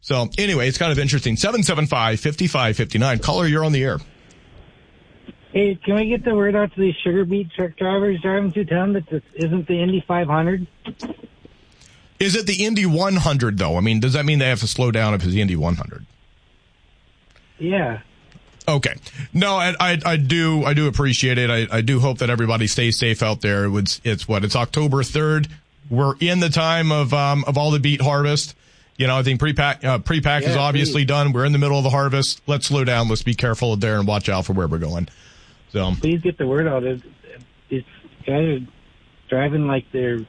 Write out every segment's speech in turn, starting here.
So anyway, it's kind of interesting. 775-5559. Caller, you're on the air. Hey, can we get the word out to these sugar beet truck drivers driving through town that this isn't the Indy 500? Is it the Indy 100, though? I mean, does that mean they have to slow down if it's the Indy 100? Yeah. Okay. No, I do appreciate it. I do hope that everybody stays safe out there. It's October 3rd. We're in the time of all the beet harvest. You know, I think pre-pack is obviously done. We're in the middle of the harvest. Let's slow down. Let's be careful there and watch out for where we're going. So please get the word out. These guys are driving like they're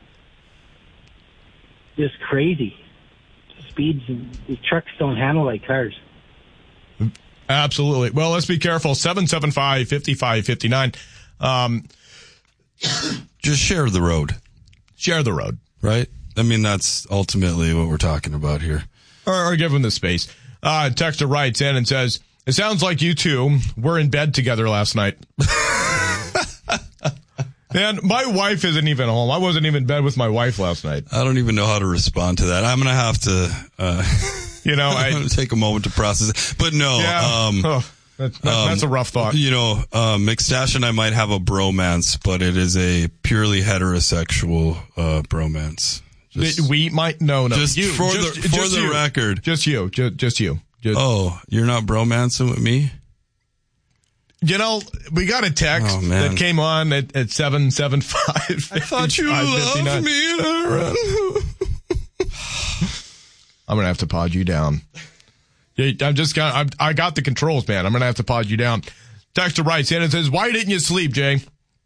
just crazy. Speeds, these trucks don't handle like cars. Absolutely. Well, let's be careful. 775-5559. Just share the road. Share the road. Right? I mean, that's ultimately what we're talking about here. Or give them the space. Texter writes in and says, it sounds like you two were in bed together last night. Man, my wife isn't even home. I wasn't even in bed with my wife last night. I don't even know how to respond to that. I'm going to have to, I'm going to take a moment to process it. But no, that's a rough thought. You know, McStash and I might have a bromance, but it is a purely heterosexual, bromance. Just you. For the record. Just you. Oh, you're not bromancing with me? You know, we got a text that came on at 775. I thought you loved me. I'm going to have to pod you down. I got the controls, man. I'm going to have to pod you down. Texter writes in and says, why didn't you sleep, Jay?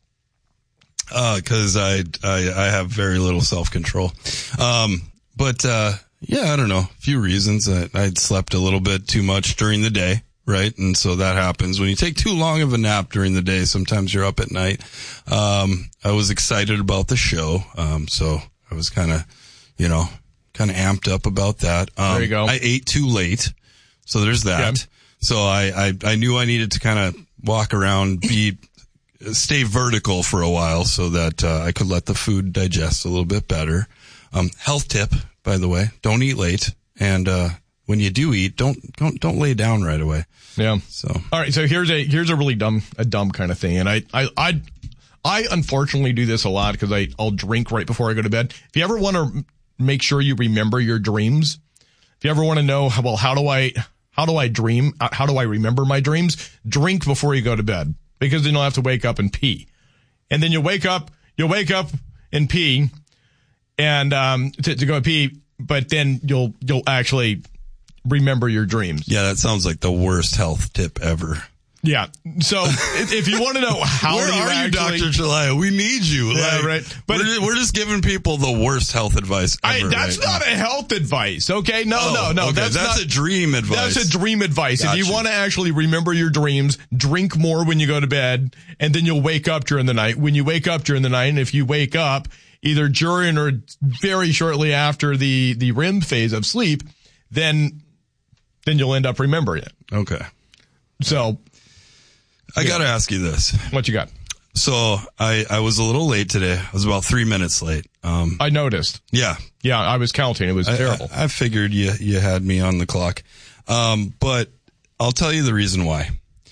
Cause I have very little self-control. I don't know. A few reasons. I'd slept a little bit too much during the day. Right. And so that happens when you take too long of a nap during the day. Sometimes you're up at night. I was excited about the show. So I was kind of amped up about that. There you go. I ate too late. So there's that. Yep. So I knew I needed to kind of walk around, stay vertical for a while so that, I could let the food digest a little bit better. Health tip, by the way, don't eat late. And, when you do eat, don't lay down right away. Yeah. So all right. So here's a really dumb kind of thing, and I unfortunately do this a lot because I'll drink right before I go to bed. If you ever want to make sure you remember your dreams, if you ever want to know how do I dream, how do I remember my dreams, drink before you go to bed because then you'll have to wake up and pee, and then you'll wake up and pee, and to go pee, but then you'll actually remember your dreams. Yeah, that sounds like the worst health tip ever. Yeah. So if you want to know how where are you, Dr. Chalaya? We need you. Yeah, right. But we're just giving people the worst health advice ever. That's not a health advice. Okay. No. Okay. That's a dream advice. That's a dream advice. Gotcha. If you want to actually remember your dreams, drink more when you go to bed, and then you'll wake up during the night. When you wake up during the night, and if you wake up either during or very shortly after the REM phase of sleep, then you'll end up remembering it. Okay. So I got to ask you this. What you got? So I was a little late today. I was about 3 minutes late. I noticed. Yeah. Yeah. I was counting. It was terrible. I figured you had me on the clock. But I'll tell you the reason why.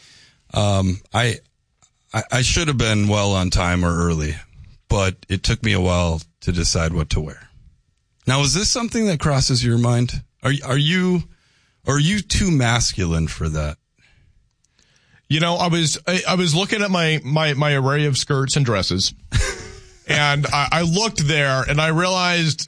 I should have been well on time or early, but it took me a while to decide what to wear. Now, is this something that crosses your mind? Are you too masculine for that? You know, I was looking at my array of skirts and dresses, and I looked there and I realized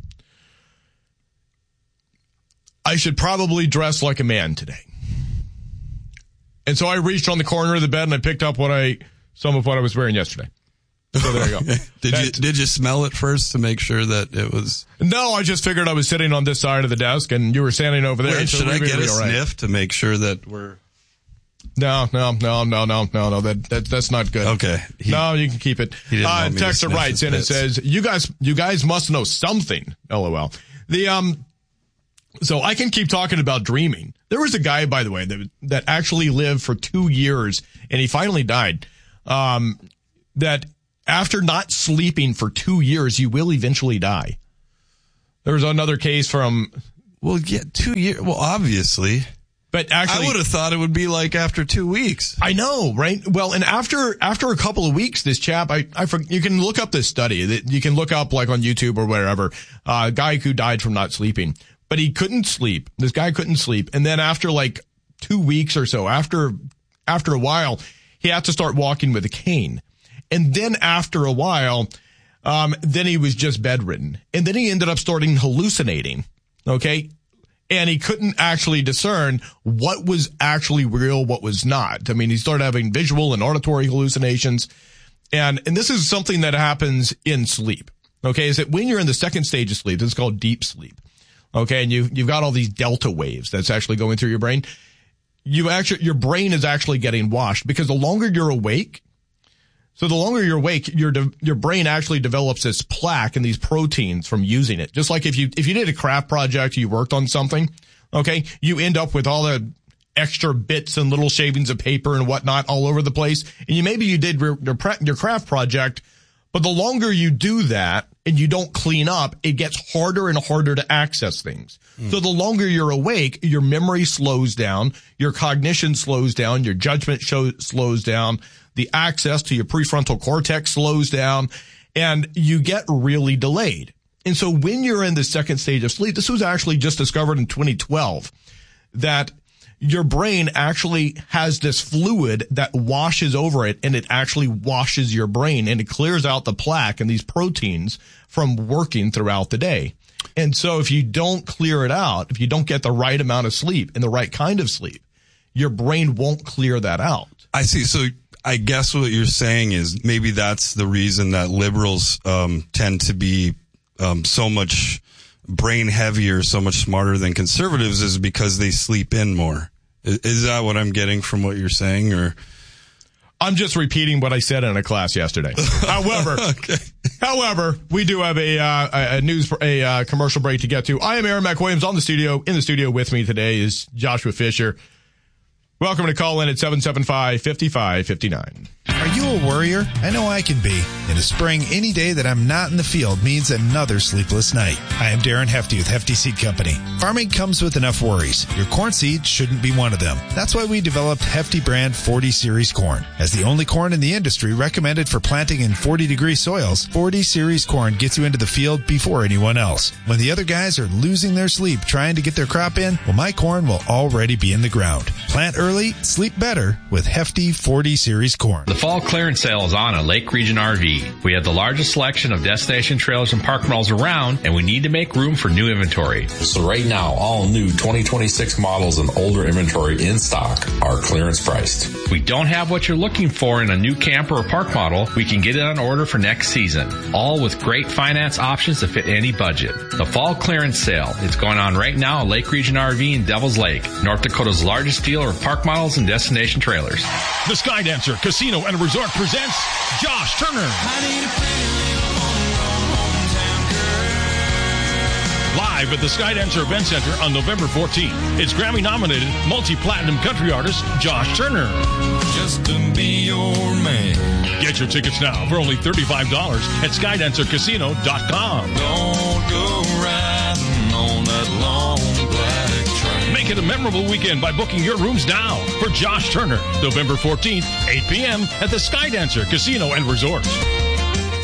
I should probably dress like a man today. And so I reached on the corner of the bed and I picked up some of what I was wearing yesterday. So there you go. Did you smell it first to make sure that it was? No, I just figured I was sitting on this side of the desk and you were standing over there. Wait, should I get a sniff to make sure that we're? No. That's not good. Okay. No, you can keep it. Texter writes in and says, you guys must know something. LOL. So I can keep talking about dreaming. There was a guy, by the way, that actually lived for 2 years and he finally died. That after not sleeping for 2 years, you will eventually die. There was another case from Well, yeah, 2 years. Well, obviously. But actually, I would have thought it would be like after 2 weeks. I know, right? Well, and after a couple of weeks, this chap, you can look up this study that you can look up like on YouTube or wherever, a guy who died from not sleeping, but he couldn't sleep. This guy couldn't sleep. And then after like 2 weeks or so, after a while, he had to start walking with a cane. And then after a while, then he was just bedridden. And then he ended up starting hallucinating. Okay. And he couldn't actually discern what was actually real, what was not. I mean, he started having visual and auditory hallucinations. And this is something that happens in sleep. Okay. Is that when you're in the second stage of sleep, this is called deep sleep. Okay. And you've got all these delta waves that's actually going through your brain. Your brain is actually getting washed because the longer you're awake, your brain actually develops this plaque and these proteins from using it. Just like if you did a craft project, you worked on something, okay, you end up with all the extra bits and little shavings of paper and whatnot all over the place. And maybe you did your craft project, but the longer you do that and you don't clean up, it gets harder and harder to access things. So the longer you're awake, your memory slows down, your cognition slows down, your judgment slows down, the access to your prefrontal cortex slows down, and you get really delayed. And so when you're in the second stage of sleep, this was actually just discovered in 2012, that your brain actually has this fluid that washes over it, and it actually washes your brain, and it clears out the plaque and these proteins from working throughout the day. And so if you don't clear it out, if you don't get the right amount of sleep and the right kind of sleep, your brain won't clear that out. I see. So I guess what you're saying is maybe that's the reason that liberals tend to be so much brain heavier, so much smarter than conservatives, is because they sleep in more. Is that what I'm getting from what you're saying, or? I'm just repeating what I said in a class yesterday. However, we do have a commercial break to get to. I am Aaron McWilliams in the studio with me today is Joshua Fisher. Welcome to call in at 775-5559. Are you a worrier? I know I can be. In the spring, any day that I'm not in the field means another sleepless night. I am Darren Hefty with Hefty Seed Company. Farming comes with enough worries. Your corn seed shouldn't be one of them. That's why we developed Hefty brand 40 Series corn. As the only corn in the industry recommended for planting in 40-degree soils, 40 Series corn gets you into the field before anyone else. When the other guys are losing their sleep trying to get their crop in, well, my corn will already be in the ground. Plant early, sleep better with Hefty 40 Series corn. The fall clearance sale is on at Lake Region RV. We have the largest selection of destination trailers and park models around, and we need to make room for new inventory. So right now, all new 2026 models and older inventory in stock are clearance priced. We don't have what you're looking for in a new camper or park model. We can get it on order for next season, all with great finance options to fit any budget. The fall clearance sale, it's going on right now at Lake Region RV in Devil's Lake, North Dakota's largest dealer of park models and destination trailers. The Skydancer Casino and Resort presents Josh Turner. Live at the Skydancer Event Center on November 14th. It's Grammy-nominated multi-platinum country artist Josh Turner. Just to be your man. Get your tickets now for only $35 at SkydancerCasino.com. Don't go riding on that long black train. Make it a memorable weekend by booking your rooms now for Josh Turner, November 14th, 8 p.m. at the Skydancer Casino and Resort.